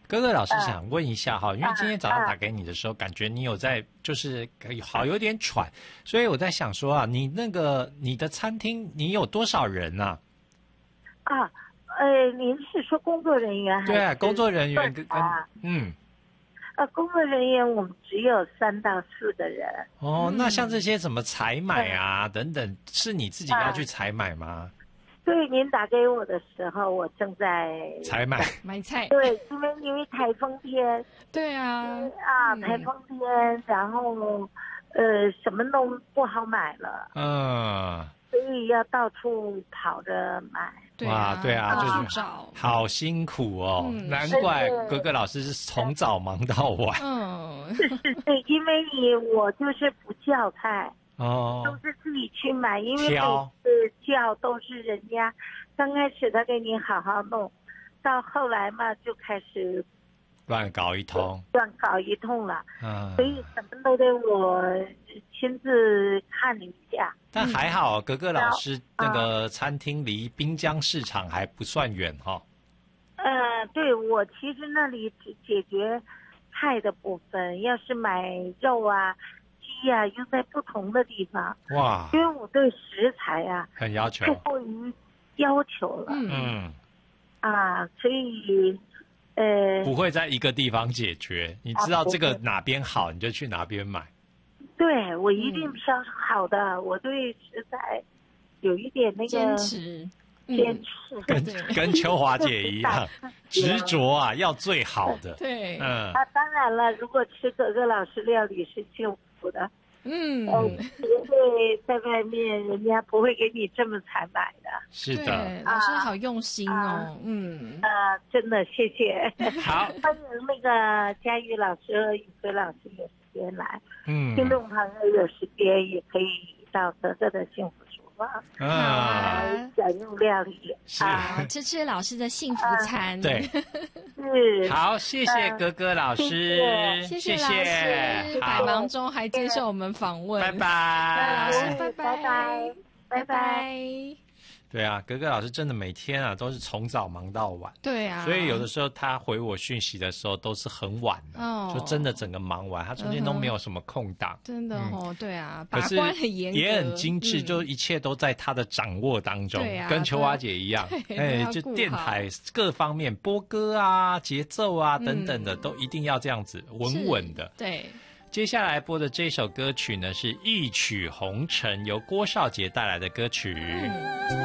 哥哥老师想问一下哈，因为今天早上打给你的时候，感觉你有在就是有点喘，所以我在想说啊，你的餐厅你有多少人啊？ 您是说工作人员还是？ 对啊，工作人员工作人员我们只有3到4个人。 哦，那像这些什么采买啊等等，是你自己要去采买吗？ 对，您打给我的时候，我正在采买买菜。 对，因为台风天。 对啊。 台风天，然后什么都不好买了。所以要到处跑着买。 哇，对啊，就是找， 好辛苦哦，难怪哥哥老师是从早忙到晚。 对，因为我就是不叫菜， 都是自己去买，因为每次叫都是人家刚开始他给你好好弄，到后来嘛就开始乱搞一通了。所以什么都得我亲自看一下。 但还好，格格老师那个餐厅离滨江市场还不算远哈。 对，我其实那里只解决菜的部分，要是买肉啊、鸡啊，又在不同的地方。 哇！ 因为我对食材啊很要求， 太过于要求了。所以不会在一个地方解决。你知道这个哪边好，你就去哪边买。 对，我一定挑好的。我对食材有一点那个坚持， 跟秋华姐一样执着啊，要最好的。 对， 当然了，如果吃格格老师料理是幸福的。因为在外面人家不会给你这么才买的。 是的， 老师好用心哦。 真的谢谢。 好， 欢迎那个佳玉老师和宇飞老师有时间来。听众朋友有时间也可以到格格的幸福厨房享用料理。 吃老师的幸福餐。 对，好，谢谢格格老师， 谢谢老师，百忙中还接受我们访问。 拜拜， 老师，拜拜，拜拜。 对啊，格格老师真的每天啊都是从早忙到晚。 对啊， 所以有的时候他回我讯息的时候都是很晚的，就真的整个忙完，他中间都没有什么空档。 真的对啊， 可是把关很严格， 也很精致，就一切都在他的掌握当中，跟秋华姐一样，就电台各方面播歌啊、节奏啊等等的，都一定要这样子稳稳的。 对。 接下来播的这首歌曲呢是《一曲红尘》，由郭少杰带来的歌曲。